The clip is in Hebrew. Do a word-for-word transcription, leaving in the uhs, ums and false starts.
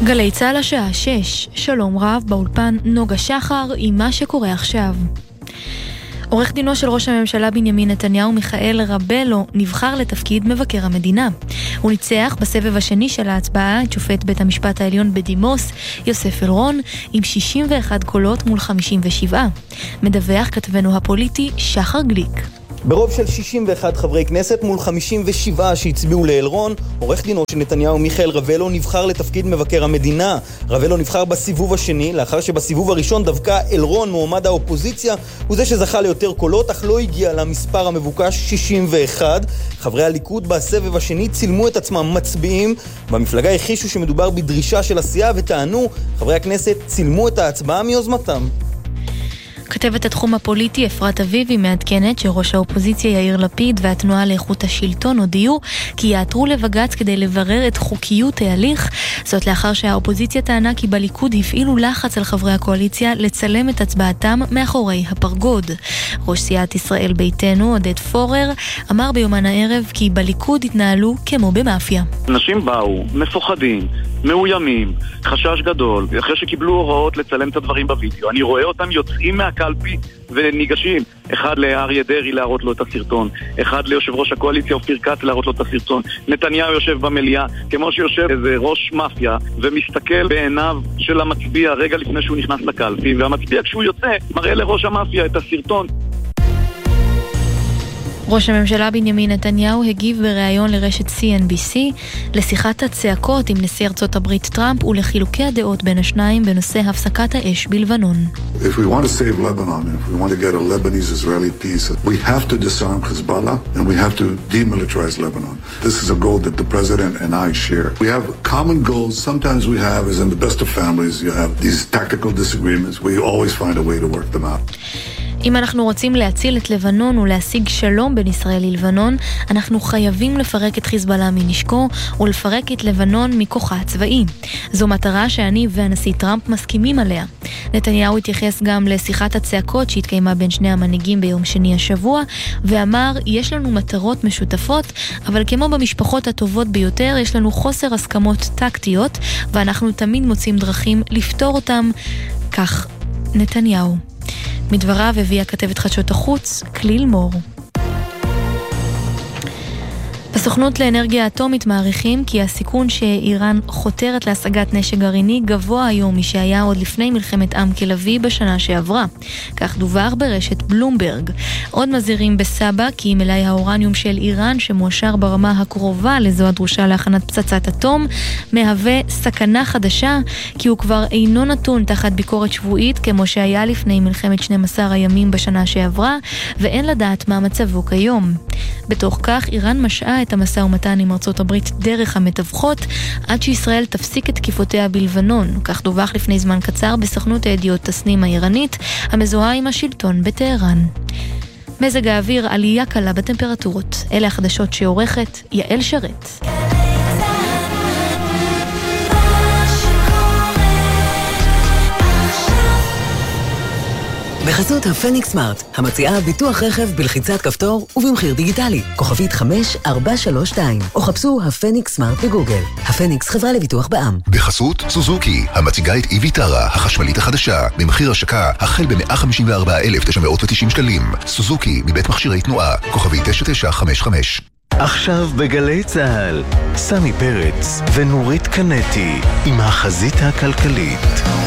גלי צהל השעה שש, שלום רב, באולפן נוגה שחר עם מה שקורה עכשיו. עורך דינו של ראש הממשלה בנימין נתניהו מיכאל רבלו נבחר לתפקיד מבקר המדינה. הוא ניצח בסבב השני של ההצבעה את שופט בית המשפט העליון בדימוס יוסף אלרון עם שישים ואחד קולות מול חמישים ושבע. מדווח כתבנו הפוליטי שחר גליק. ברוב של שישים ואחד חברי כנסת מול חמישים ושבע שהצביעו לאלרון, עורך דינו של נתניהו מיכאל רבלו נבחר לתפקיד מבקר המדינה. רבלו נבחר בסיבוב השני, לאחר שבסיבוב הראשון דווקא אלרון, מועמד האופוזיציה, הוא זה שזכה ליותר קולות, אך לא הגיע למספר המבוקש שישים ואחד. חברי הליכוד בסבב השני צילמו את עצמם מצביעים. במפלגה הכחישו שמדובר בדרישה של הסיעה וטענו, חברי הכנסת צילמו את ההצבעה מיוזמתם. כתבת התחום הפוליטי אפרת אביבי מעדכנת שראש האופוזיציה יאיר לפיד והתנועה לאיכות השלטון הודיעו כי יעתרו לבג"ץ כדי לברר את חוקיות ההליך. זאת לאחר שהאופוזיציה טענה כי בליכוד הפעילו לחץ על חברי הקואליציה לצלם את הצבעתם מאחורי הפרגוד. ראש סיעת ישראל ביתנו עודד פורר אמר ביומן הערב כי בליכוד התנהלו כמו במאפיה. אנשים באו מפוחדים, מאוימים, חשש גדול, אחרי שקיבלו הוראות לצלם את הדברים בווידאו. אני רואה אותם יוצאים מהקלפי וניגשים. אחד לאריה דרעי להראות לו את הסרטון, אחד ליושב ראש הקואליציה אופיר כץ להראות לו את הסרטון. נתניהו יושב במליאה כמו שיושב איזה ראש מאפיה ומסתכל בעיניו של המצביע רגע לפני שהוא נכנס לקלפי, והמצביע כשהוא יוצא מראה לראש המאפיה את הסרטון. ראש הממשלה בנימין נתניהו הגיב בריאיון לרשת סי אן בי סי לשיחת הצעקות עם נשיא ארצות הברית טראמפ ולחילוקי הדעות בין השניים בנושא הפסקת האש בלבנון. If we want to save Lebanon, if we want to get a Lebanese-Israeli peace, we have to disarm Hezbollah and we have to demilitarize Lebanon. This is a goal that the President and I share. We have common goals. Sometimes we have, as in the best of families, you have these tactical disagreements. We always find a way to work them out. אם אנחנו רוצים להציל את לבנון ולהשיג שלום בין ישראל ללבנון, אנחנו חייבים לפרק את חיזבאללה מנשקו ולפרק את לבנון מכוחה הצבאי. זו מטרה שאני והנשיא טראמפ מסכימים עליה. נתניהו התייחס גם לשיחת הצעקות שהתקיימה בין שני המנהיגים ביום שני השבוע, ואמר, יש לנו מטרות משותפות, אבל כמו במשפחות הטובות ביותר, יש לנו חוסר הסכמות טקטיות, ואנחנו תמיד מוצאים דרכים לפתור אותם. כך נתניהו. מדבריו הביאה כתבת חדשות החוץ, כליל מור. בסוכנות לאנרגיה אטומית מעריכים כי הסיכון שאיראן חותרת להשגת נשק גרעיני גבוה היום משהיה עוד לפני מלחמת עם כלבי בשנה שעברה. כך דווח ברשת בלומברג. עוד מזהירים בסבא כי מלאי האורניום של איראן שמואשר ברמה הקרובה לזו הדרושה להכנת פצצת אטום מהווה סכנה חדשה, כי הוא כבר אינו נתון תחת ביקורת שבועית כמו שהיה לפני מלחמת שנים עשר הימים בשנה שעברה, ואין לדעת מה מצבו כיום. בתוך כך איראן משעה את המשא ומתן עם ארצות הברית דרך המתווכות עד שישראל תפסיק את תקיפותיה בלבנון. כך דווח לפני זמן קצר בסוכנות הידיעות תסנים האיראנית המזוהה עם השלטון בטהרן. מזג האוויר, עלייה קלה בטמפרטורות. אלה החדשות שעורכת יעל שרת. בחסות הפניקס סמארט, המציעה ביטוח רכב בלחיצת כפתור ובמחיר דיגיטלי. כוכבית חמש ארבע שלוש שתיים, או חפשו הפניקס סמארט בגוגל. הפניקס חברה לביטוח בע"מ. בחסות סוזוקי, המציגה את איביטרה, החשמלית החדשה, במחיר השקה החל ב-מאה חמישים וארבעה אלף תשע מאות ותשעים שקלים. סוזוקי, מבית מכשירי תנועה, כוכבית תשע תשע חמש חמש. עכשיו בגלי צהל, סמי פרץ ונורית קנטי עם החזית הכלכלית.